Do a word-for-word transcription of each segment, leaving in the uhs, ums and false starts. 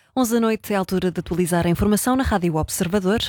onze da noite é a altura de atualizar a informação na Rádio Observador.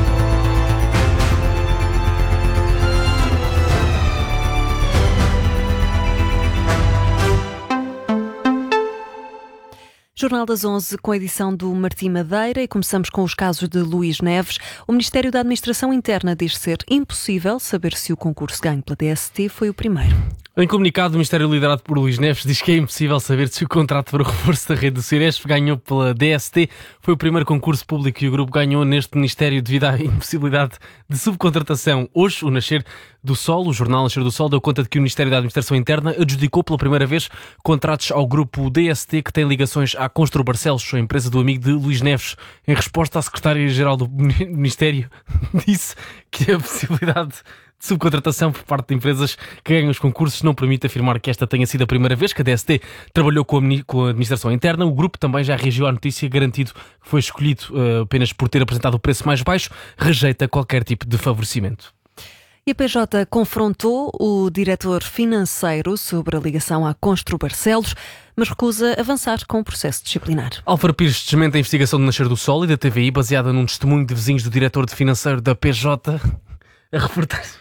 Jornal das onze com a edição do Martim Madeira e começamos com os casos de Luís Neves. O Ministério da Administração Interna diz ser impossível saber se o concurso ganho pela D S T foi o primeiro. Em comunicado, o Ministério liderado por Luís Neves diz que é impossível saber se o contrato para o reforço da rede do Ciresp ganhou pela D S T. Foi o primeiro concurso público que o grupo ganhou neste Ministério devido à impossibilidade de subcontratação. Hoje, o Nascer do Sol, o jornal Nascer do Sol, deu conta de que o Ministério da Administração Interna adjudicou pela primeira vez contratos ao grupo D S T que tem ligações à Constru Barcelos, a empresa do amigo de Luís Neves. Em resposta, a Secretária-Geral do Ministério disse que a possibilidade de subcontratação por parte de empresas que ganham os concursos não permite afirmar que esta tenha sido a primeira vez que a D S T trabalhou com a, com a Administração Interna. O grupo também já reagiu à notícia, garantido que foi escolhido uh, apenas por ter apresentado o preço mais baixo, rejeita qualquer tipo de favorecimento. E a P J confrontou o diretor financeiro sobre a ligação à Constru Barcelos, mas recusa avançar com o processo disciplinar. Álvaro Pires desmente a investigação do Nascer do Sol e da T V I, baseada num testemunho de vizinhos do diretor de financeiro da P J. A reportagem...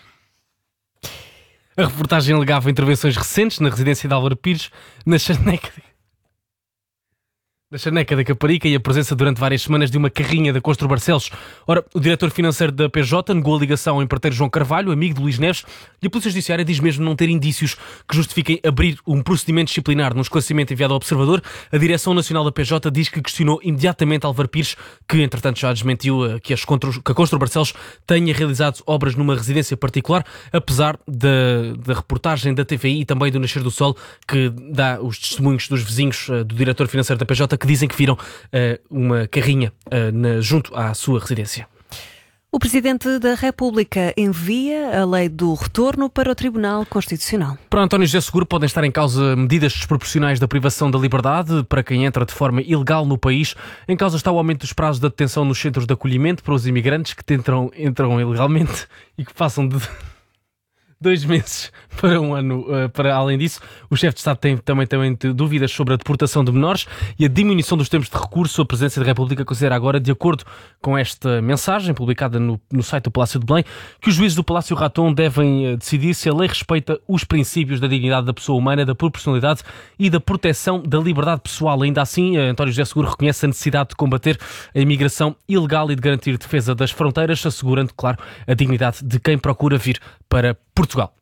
A reportagem alegava intervenções recentes na residência de Álvaro Pires, na Chaneca, na Chaneca da Caparica e a presença durante várias semanas de uma carrinha da Constru Barcelos. Ora, o diretor financeiro da P J negou a ligação ao empreiteiro João Carvalho, amigo de Luís Neves, e a Polícia Judiciária diz mesmo não ter indícios que justifiquem abrir um procedimento disciplinar. Num esclarecimento enviado ao Observador, a Direção Nacional da P J diz que questionou imediatamente Álvaro Pires, que entretanto já desmentiu que, as Constru, que a Constru Barcelos tenha realizado obras numa residência particular, apesar da, da reportagem da T V I e também do Nascer do Sol, que dá os testemunhos dos vizinhos do diretor financeiro da P J, que dizem que viram uh, uma carrinha uh, na, junto à sua residência. O Presidente da República envia a lei do retorno para o Tribunal Constitucional. Para António José Seguro, podem estar em causa medidas desproporcionais da privação da liberdade para quem entra de forma ilegal no país. Em causa está o aumento dos prazos de detenção nos centros de acolhimento para os imigrantes que tentam, entram ilegalmente e que passam de dois meses para um ano. Para além disso, o chefe de Estado tem também, também dúvidas sobre a deportação de menores e a diminuição dos tempos de recurso. A Presidência da República considera agora, de acordo com esta mensagem publicada no, no site do Palácio de Belém, que os juízes do Palácio Raton devem decidir se a lei respeita os princípios da dignidade da pessoa humana, da proporcionalidade e da proteção da liberdade pessoal. Ainda assim, António José Seguro reconhece a necessidade de combater a imigração ilegal e de garantir defesa das fronteiras, assegurando, claro, a dignidade de quem procura vir para Portugal.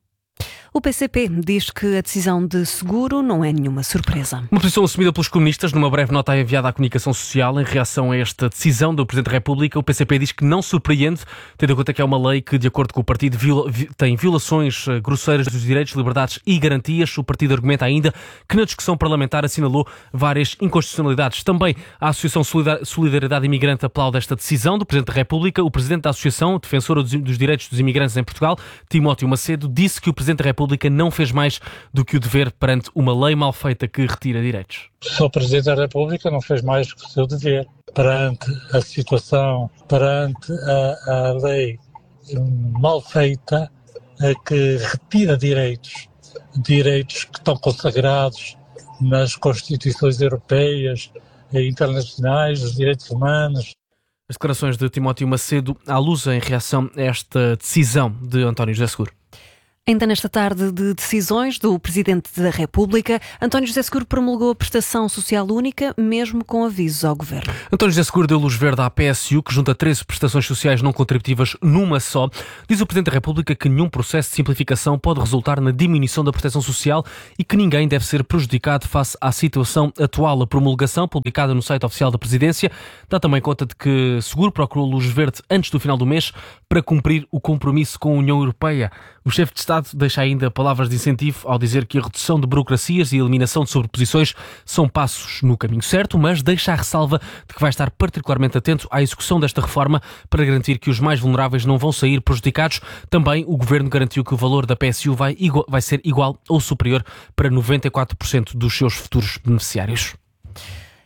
O P C P diz que a decisão de Seguro não é nenhuma surpresa. Uma posição assumida pelos comunistas numa breve nota enviada à comunicação social em reação a esta decisão do Presidente da República. O P C P diz que não surpreende, tendo em conta que é uma lei que, de acordo com o partido, viola, tem violações grosseiras dos direitos, liberdades e garantias. O partido argumenta ainda que na discussão parlamentar assinalou várias inconstitucionalidades. Também a Associação Solidariedade Imigrante aplaude esta decisão do Presidente da República. O Presidente da Associação, defensora dos direitos dos imigrantes em Portugal, Timóteo Macedo, disse que o Presidente da República não fez mais do que o dever perante uma lei mal feita que retira direitos. O senhor Presidente da República não fez mais do que o seu dever perante a situação, perante a, a lei mal feita que retira direitos, direitos que estão consagrados nas constituições europeias e internacionais, os direitos humanos. As declarações de Timóteo Macedo à luz em reação a esta decisão de António José Seguro. Ainda nesta tarde de decisões do Presidente da República, António José Seguro promulgou a prestação social única, mesmo com avisos ao Governo. António José Seguro deu luz verde à P S U, que junta treze prestações sociais não contributivas numa só. Diz o Presidente da República que nenhum processo de simplificação pode resultar na diminuição da proteção social e que ninguém deve ser prejudicado face à situação atual. A promulgação, publicada no site oficial da Presidência, dá também conta de que Seguro procurou luz verde antes do final do mês para cumprir o compromisso com a União Europeia. O chefe de Estado deixa ainda palavras de incentivo ao dizer que a redução de burocracias e a eliminação de sobreposições são passos no caminho certo, mas deixa a ressalva de que vai estar particularmente atento à execução desta reforma para garantir que os mais vulneráveis não vão sair prejudicados. Também o Governo garantiu que o valor da P S U vai, igual, vai ser igual ou superior para noventa e quatro por cento dos seus futuros beneficiários.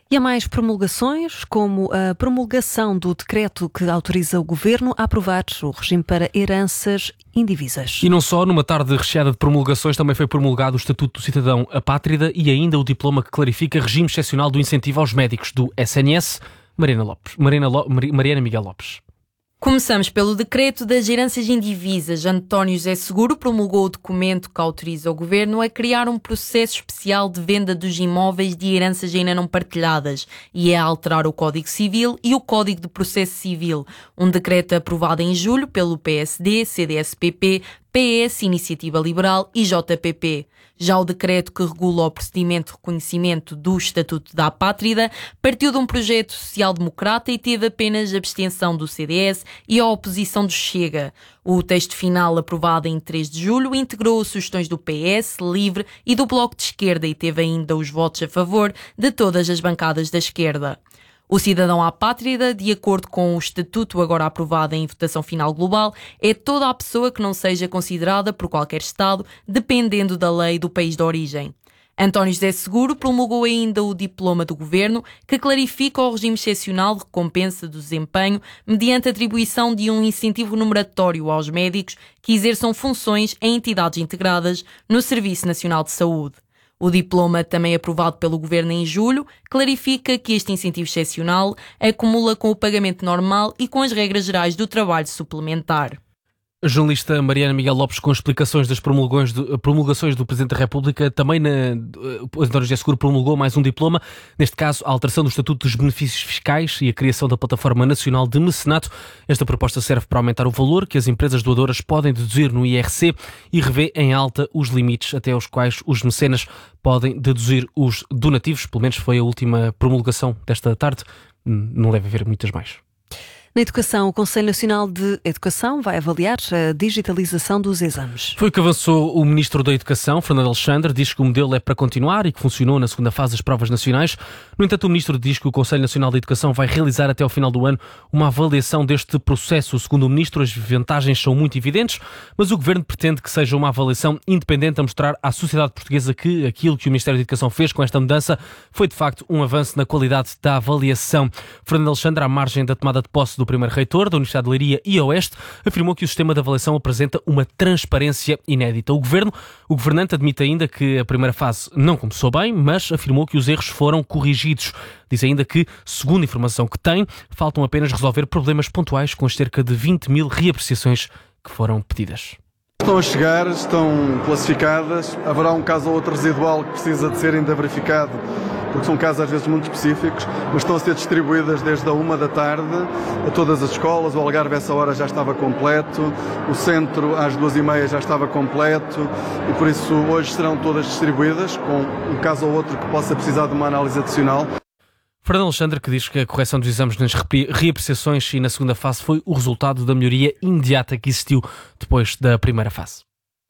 E há mais promulgações, como a promulgação do decreto que autoriza o Governo a aprovar o regime para heranças indivisas. E não só, numa tarde recheada de promulgações, também foi promulgado o Estatuto do Cidadão Apátrida e ainda o diploma que clarifica regime excepcional do incentivo aos médicos do S N S. Mariana Lopes, Mariana, Lo, Mariana Miguel Lopes. Começamos pelo decreto das heranças indivisas. António José Seguro promulgou o documento que autoriza o Governo a criar um processo especial de venda dos imóveis de heranças ainda não partilhadas e a alterar o Código Civil e o Código de Processo Civil. Um decreto aprovado em julho pelo P S D, C D S P P, P S, Iniciativa Liberal e J P P. Já o decreto que regula o procedimento de reconhecimento do Estatuto da Apátrida partiu de um projeto social-democrata e teve apenas a abstenção do C D S e a oposição do Chega. O texto final, aprovado em três de julho, integrou sugestões do P S, Livre e do Bloco de Esquerda e teve ainda os votos a favor de todas as bancadas da esquerda. O cidadão apátrida, de acordo com o Estatuto agora aprovado em votação final global, é toda a pessoa que não seja considerada por qualquer Estado, dependendo da lei do país de origem. António José Seguro promulgou ainda o diploma do Governo, que clarifica o regime excepcional de recompensa do desempenho mediante a atribuição de um incentivo numeratório aos médicos que exerçam funções em entidades integradas no Serviço Nacional de Saúde. O diploma, também aprovado pelo Governo em julho, clarifica que este incentivo excepcional acumula com o pagamento normal e com as regras gerais do trabalho suplementar. A jornalista Mariana Miguel Lopes com explicações das promulgações do, promulgações do Presidente da República. Também na, o António José Seguro promulgou mais um diploma, neste caso a alteração do Estatuto dos Benefícios Fiscais e a criação da Plataforma Nacional de Mecenato. Esta proposta serve para aumentar o valor que as empresas doadoras podem deduzir no I R C e revê em alta os limites até aos quais os mecenas podem deduzir os donativos. Pelo menos foi a última promulgação desta tarde. Não deve haver muitas mais. Na educação, o Conselho Nacional de Educação vai avaliar a digitalização dos exames. Foi o que avançou o Ministro da Educação, Fernando Alexandre, diz que o modelo é para continuar e que funcionou na segunda fase das provas nacionais. No entanto, o Ministro diz que o Conselho Nacional de Educação vai realizar até ao final do ano uma avaliação deste processo. Segundo o Ministro, as vantagens são muito evidentes, mas o Governo pretende que seja uma avaliação independente a mostrar à sociedade portuguesa que aquilo que o Ministério da Educação fez com esta mudança foi de facto um avanço na qualidade da avaliação. Fernando Alexandre, à margem da tomada de posse do primeiro reitor da Universidade de Leiria e Oeste, afirmou que o sistema de avaliação apresenta uma transparência inédita. O governo, o governante admite ainda que a primeira fase não começou bem, mas afirmou que os erros foram corrigidos. Diz ainda que, segundo a informação que tem, faltam apenas resolver problemas pontuais com as cerca de vinte mil reapreciações que foram pedidas. Estão a chegar, estão classificadas, haverá um caso ou outro residual que precisa de ser ainda verificado, porque são casos às vezes muito específicos, mas estão a ser distribuídas desde a uma da tarde a todas as escolas. O Algarve a essa hora já estava completo, o centro às duas e meia já estava completo e por isso hoje serão todas distribuídas, com um caso ou outro que possa precisar de uma análise adicional. Fernando Alexandre, que diz que a correção dos exames nas reapreciações e na segunda fase foi o resultado da melhoria imediata que existiu depois da primeira fase.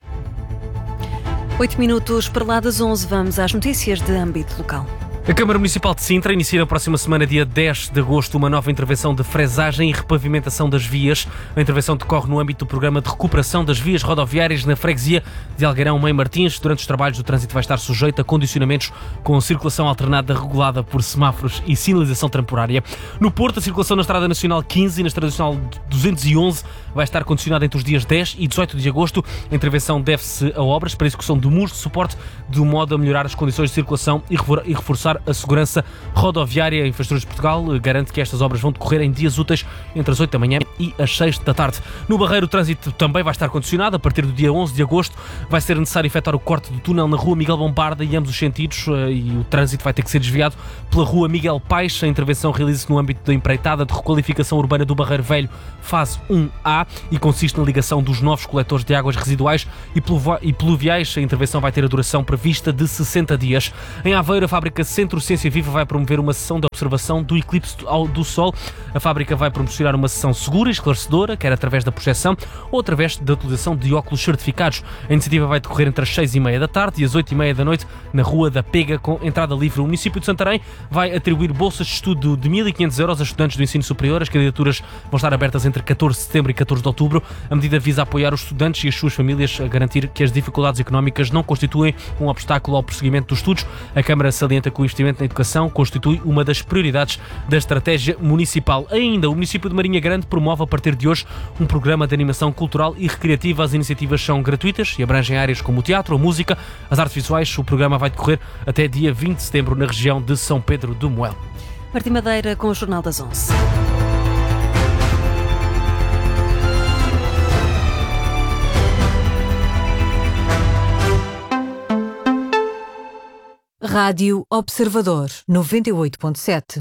Oito minutos para lá das onze, vamos às notícias de âmbito local. A Câmara Municipal de Sintra inicia na próxima semana, dia dez de agosto, uma nova intervenção de fresagem e repavimentação das vias. A intervenção decorre no âmbito do programa de recuperação das vias rodoviárias na freguesia de Algueirão Mãe Martins. Durante os trabalhos, o trânsito vai estar sujeito a condicionamentos com circulação alternada regulada por semáforos e sinalização temporária. No Porto, a circulação na Estrada Nacional quinze e na Estrada Nacional duzentos e onze vai estar condicionada entre os dias dez e dezoito de agosto. A intervenção deve-se a obras para a execução de muros de suporte, de modo a melhorar as condições de circulação e reforçar a segurança rodoviária. A Infraestruturas de Portugal garante que estas obras vão decorrer em dias úteis entre as oito da manhã e as seis da tarde. No Barreiro, o trânsito também vai estar condicionado. A partir do dia onze de agosto vai ser necessário efetuar o corte do túnel na rua Miguel Bombarda em ambos os sentidos e o trânsito vai ter que ser desviado pela rua Miguel Paes. A intervenção realiza-se no âmbito da empreitada de requalificação urbana do Barreiro Velho, fase um A, e consiste na ligação dos novos coletores de águas residuais e pluviais. A intervenção vai ter a duração prevista de sessenta dias. Em Aveiro, a fábrica Centro Ciência Viva vai promover uma sessão de observação do eclipse do Sol. A fábrica vai promocionar uma sessão segura e esclarecedora, quer através da projeção ou através da utilização de óculos certificados. A iniciativa vai decorrer entre as seis e meia da tarde e as oito e meia da noite na Rua da Pega, com entrada livre. O município de Santarém vai atribuir bolsas de estudo de mil e quinhentos euros a estudantes do ensino superior. As candidaturas vão estar abertas entre catorze de setembro e catorze de outubro. A medida visa apoiar os estudantes e as suas famílias, a garantir que as dificuldades económicas não constituem um obstáculo ao prosseguimento dos estudos. A Câmara salienta que o investimento na educação constitui uma das prioridades da estratégia municipal. Ainda, o município de Marinha Grande promove a partir de hoje um programa de animação cultural e recreativa. As iniciativas são gratuitas e abrangem áreas como o teatro, a música, as artes visuais. O programa vai decorrer até dia vinte de setembro na região de São Pedro do Moel. Martim Madeira com o Jornal das onze. Rádio Observador, noventa e oito ponto sete.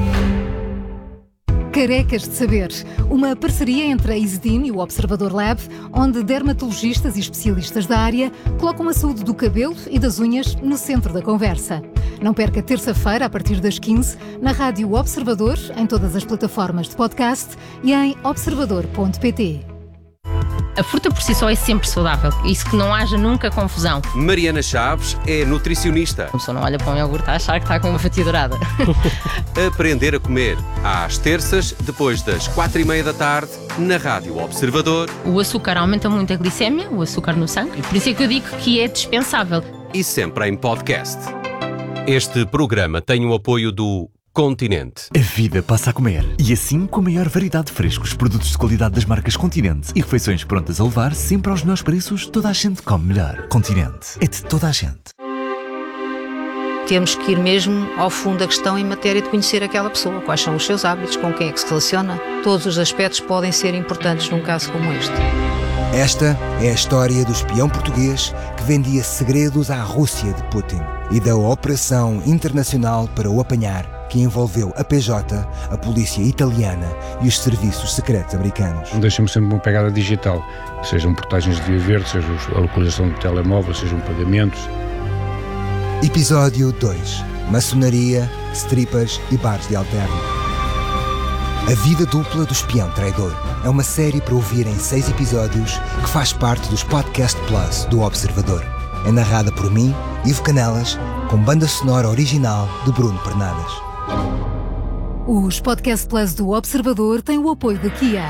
Carecas de Saber, uma parceria entre a Isdin e o Observador Lab, onde dermatologistas e especialistas da área colocam a saúde do cabelo e das unhas no centro da conversa. Não perca terça-feira, a partir das quinze, na Rádio Observador, em todas as plataformas de podcast e em observador ponto pt. A fruta por si só é sempre saudável, isso que não haja nunca confusão. Mariana Chaves é nutricionista. A pessoa não olha para um iogurte a achar que está com uma fatia dourada. Aprender a comer, às terças, depois das quatro e meia da tarde, na Rádio Observador. O açúcar aumenta muito a glicémia, o açúcar no sangue, por isso é que eu digo que é dispensável. E sempre em podcast. Este programa tem o apoio do Continente. A vida passa a comer. E assim, com a maior variedade de frescos, produtos de qualidade das marcas Continente e refeições prontas a levar, sempre aos melhores preços, toda a gente come melhor. Continente. É de toda a gente. Temos que ir mesmo ao fundo da questão em matéria de conhecer aquela pessoa. Quais são os seus hábitos, com quem é que se relaciona. Todos os aspectos podem ser importantes num caso como este. Esta é a história do espião português que vendia segredos à Rússia de Putin e da operação internacional para o apanhar, que envolveu a P J, a polícia italiana e os serviços secretos americanos. Deixa-me sempre uma pegada digital, sejam portagens de via verde, seja a localização do telemóvel, sejam pagamentos. Episódio dois. Maçonaria, strippers e bares de alterno. A vida dupla do espião traidor é uma série para ouvir em seis episódios que faz parte dos Podcast Plus do Observador. É narrada por mim, Ivo Canelas, com banda sonora original de Bruno Pernadas. Os Podcast Plus do Observador têm o apoio da Kia.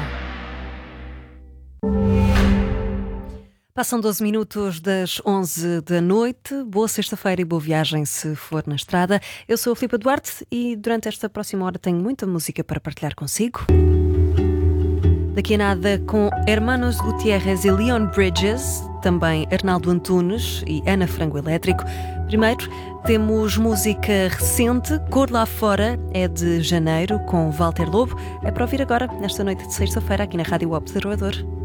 Passam doze minutos das onze da noite. Boa sexta-feira e boa viagem se for na estrada. Eu sou a Filipa Duarte e durante esta próxima hora tenho muita música para partilhar consigo. Daqui a nada com Hermanos Gutierrez e Leon Bridges, também Arnaldo Antunes e Ana Frango Elétrico. Primeiro temos música recente, Cor Lá Fora, é de janeiro, com Walter Lobo. É para ouvir agora, nesta noite de sexta-feira, aqui na Rádio Observador.